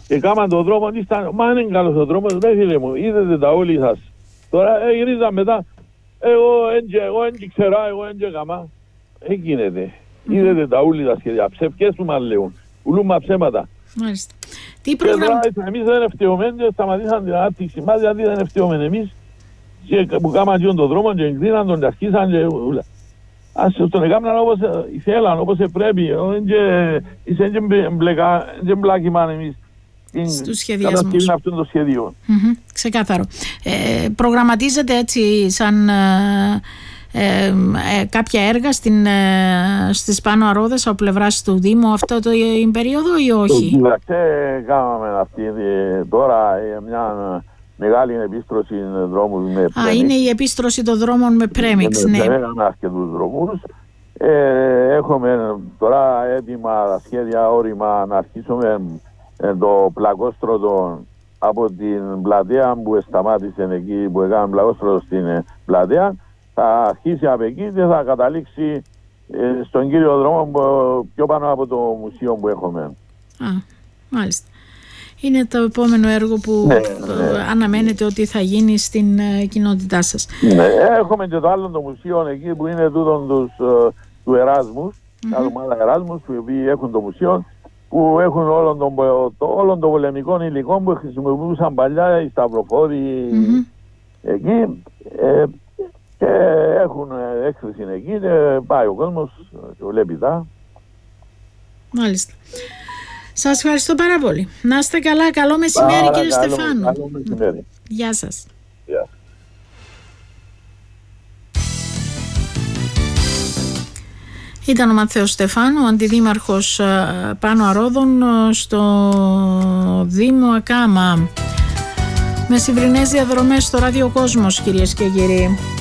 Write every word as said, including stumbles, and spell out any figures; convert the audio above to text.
Και κάμαν τον δρόμο, ήταν, μα είναι καλός ο δρόμος, ρε φίλε μου, είδετε τα όλοι σας. Τώρα ε, γυρίζα μετά, εγώ έντια, εγώ έντια ξέρα, εγώ έντια καμά. Έγινεται. Mm-hmm. Είδατε τα όλοι τα σχέδια, ψευκές που μας λέγουν, ουλούμα ψέματα. Μάλιστα. Τι πρόγραμμα... Και τώρα εμείς δεν ευτυχωμένοι και σταματήσαν την ανάπτυξη μας, γιατί δεν ευτυχωμένοι εμείς που κάμαν τον δρόμο και εγκρίναν τον και αρχίσαν και ούλα. Ας τον έκαναν όπως ήθελαν, όπως πρέπει, είσαι και μπλάκημαν εμείς στους σχεδιασμούς. Αυτόν το σχέδιο. Mm-hmm, ξεκάθαρο. Ε, προγραμματίζεται έτσι σαν ε, ε, ε, κάποια έργα στην, ε, στις Πάνω Αρόδες από πλευράς του Δήμου αυτό το ε, περίοδο ή όχι? Κοιτάξτε, κάναμε αυτή τώρα μια μεγάλη επίστρωση δρόμους με πρέμιξ. Α, είναι η επίστρωση των δρόμων με πρέμιξ, ναι. Έχουμε αρκετούς δρόμους. Ε, έχουμε τώρα έτοιμα σχέδια, όρημα να αρχίσουμε το πλακόστρωτο από την πλατεία που σταμάτησε εκεί, που έκαμε πλακόστρωτο στην πλατεία. Θα αρχίσει από εκεί και θα καταλήξει ε, στον κύριο δρόμο πιο πάνω από το μουσείο που έχουμε. Α, μάλιστα. Είναι το επόμενο έργο που ναι, ναι. αναμένεται ότι θα γίνει στην ε, κοινότητά σας. Ναι, έχουμε και το άλλο το μουσείο εκεί που είναι τούτον τους, ε, του Εράσμους, mm-hmm. τα ομάδα Εράσμους που έχουν το μουσείο, που έχουν όλων των, το, όλων των πολεμικών υλικών που χρησιμοποιούσαν παλιά οι σταυροφόροι mm-hmm. εκεί ε, και έχουν έκθεση εκεί και πάει ο κόσμος και βλέπει τα. Μάλιστα. Σας ευχαριστώ πάρα πολύ. Να είστε καλά. Καλό μεσημέρι, Άρα, κύριε καλό, Στεφάνου. Καλό μεσημέρι. Γεια σας. Γεια. Ήταν ο Μαθαίος Στεφάνου, αντιδήμαρχος Πάνω Αρόδων στο Δήμο Ακάμα. Μεσημβρινές διαδρομές στο Ράδιο Κόσμος, κυρίες και κύριοι.